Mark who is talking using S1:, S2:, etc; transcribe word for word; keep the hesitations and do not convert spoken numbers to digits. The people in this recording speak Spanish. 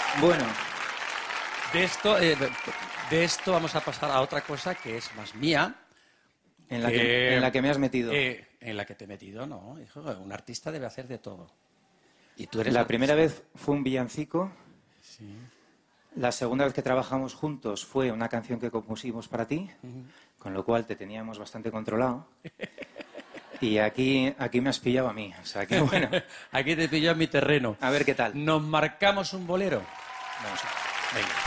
S1: Bueno.
S2: De esto, eh, de esto vamos a pasar a otra cosa que es más mía.
S1: En la que, en la que me has metido.
S2: Eh, en la que te he metido, no. Hijo, un artista debe hacer de todo. Y tú eres
S1: La
S2: artista.
S1: primera vez fue un villancico.
S2: Sí.
S1: La segunda vez que trabajamos juntos fue una canción que compusimos para ti, uh-huh. Con lo cual te teníamos bastante controlado. Y aquí, aquí me has pillado a mí. O sea, que bueno.
S2: Aquí te pillo en mi terreno.
S1: A ver qué tal.
S2: ¿Nos marcamos un bolero?
S1: Vamos a ver.
S2: Venga.